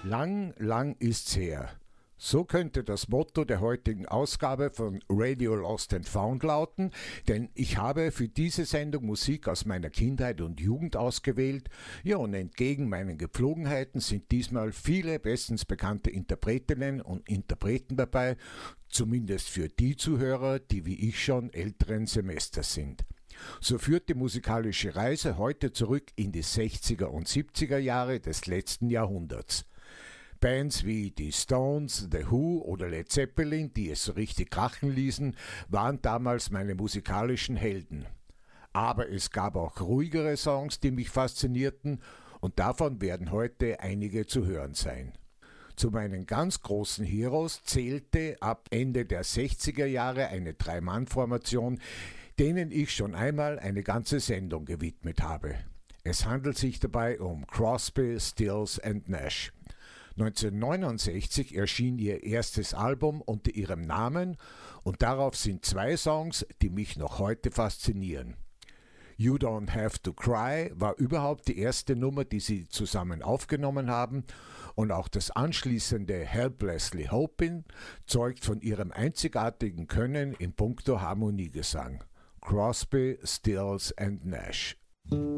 Lang, lang ist's her. So könnte das Motto der heutigen Ausgabe von Radio Lost and Found lauten, denn ich habe für diese Sendung Musik aus meiner Kindheit und Jugend ausgewählt. Ja, und entgegen meinen Gepflogenheiten sind diesmal viele bestens bekannte Interpretinnen und Interpreten dabei, zumindest für die Zuhörer, die wie ich schon älteren Semesters sind. So führt die musikalische Reise heute zurück in die 60er und 70er Jahre des letzten Jahrhunderts. Bands wie die Stones, The Who oder Led Zeppelin, die es so richtig krachen ließen, waren damals meine musikalischen Helden. Aber es gab auch ruhigere Songs, die mich faszinierten, und davon werden heute einige zu hören sein. Zu meinen ganz großen Heroes zählte ab Ende der 60er Jahre eine Drei-Mann-Formation, denen ich schon einmal eine ganze Sendung gewidmet habe. Es handelt sich dabei um Crosby, Stills and Nash. 1969 erschien ihr erstes Album unter ihrem Namen und darauf sind zwei Songs, die mich noch heute faszinieren. You Don't Have to Cry war überhaupt die erste Nummer, die sie zusammen aufgenommen haben, und auch das anschließende Helplessly Hoping zeugt von ihrem einzigartigen Können in puncto Harmoniegesang. Crosby, Stills and Nash.